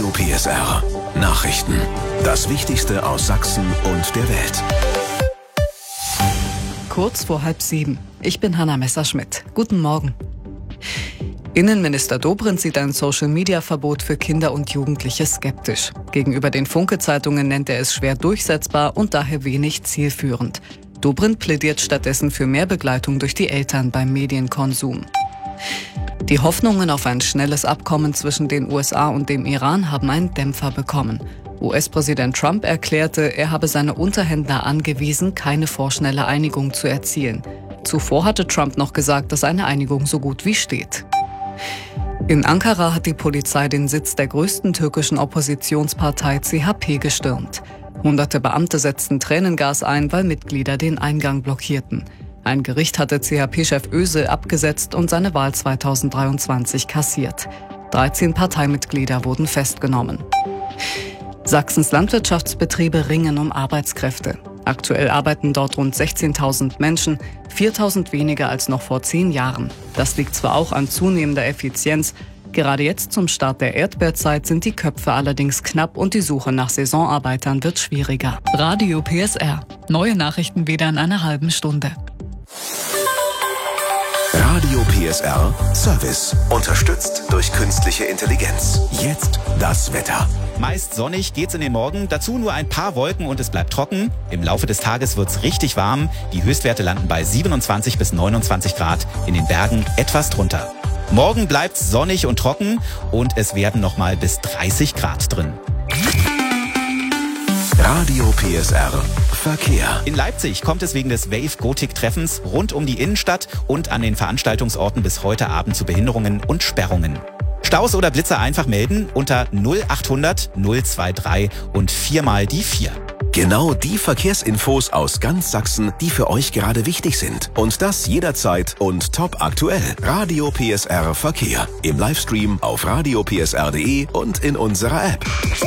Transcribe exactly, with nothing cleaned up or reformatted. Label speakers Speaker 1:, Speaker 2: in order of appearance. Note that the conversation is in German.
Speaker 1: Radio P S R. Nachrichten. Das Wichtigste aus Sachsen und der Welt.
Speaker 2: Kurz vor halb sieben. Ich bin Hanna Messerschmidt. Guten Morgen. Innenminister Dobrindt sieht ein Social-Media-Verbot für Kinder und Jugendliche skeptisch. Gegenüber den Funke-Zeitungen nennt er es schwer durchsetzbar und daher wenig zielführend. Dobrindt plädiert stattdessen für mehr Begleitung durch die Eltern beim Medienkonsum. Die Hoffnungen auf ein schnelles Abkommen zwischen den U S A und dem Iran haben einen Dämpfer bekommen. U S-Präsident Trump erklärte, er habe seine Unterhändler angewiesen, keine vorschnelle Einigung zu erzielen. Zuvor hatte Trump noch gesagt, dass eine Einigung so gut wie steht. In Ankara hat die Polizei den Sitz der größten türkischen Oppositionspartei C H P gestürmt. Hunderte Beamte setzten Tränengas ein, weil Mitglieder den Eingang blockierten. Ein Gericht hatte C H P-Chef Özil abgesetzt und seine Wahl zweitausenddreiundzwanzig kassiert. dreizehn Parteimitglieder wurden festgenommen. Sachsens Landwirtschaftsbetriebe ringen um Arbeitskräfte. Aktuell arbeiten dort rund sechzehntausend Menschen, viertausend weniger als noch vor zehn Jahren. Das liegt zwar auch an zunehmender Effizienz, gerade jetzt zum Start der Erdbeerzeit sind die Köpfe allerdings knapp und die Suche nach Saisonarbeitern wird schwieriger. Radio P S R. Neue Nachrichten wieder in einer halben Stunde.
Speaker 1: Radio P S R Service. Unterstützt durch künstliche Intelligenz. Jetzt das Wetter.
Speaker 3: Meist sonnig geht's in den Morgen, dazu nur ein paar Wolken und es bleibt trocken. Im Laufe des Tages wird's richtig warm. Die Höchstwerte landen bei siebenundzwanzig bis neunundzwanzig Grad, in den Bergen etwas drunter. Morgen bleibt's sonnig und trocken und es werden nochmal bis dreißig Grad drin.
Speaker 1: Radio P S R Verkehr.
Speaker 3: In Leipzig kommt es wegen des Wave-Gotik-Treffens rund um die Innenstadt und an den Veranstaltungsorten bis heute Abend zu Behinderungen und Sperrungen. Staus oder Blitzer einfach melden unter null achthundert null dreiundzwanzig und viermal die vier.
Speaker 1: Genau die Verkehrsinfos aus ganz Sachsen, die für euch gerade wichtig sind. Und das jederzeit und top aktuell. Radio P S R Verkehr. Im Livestream auf radio p s r punkt d e und in unserer App.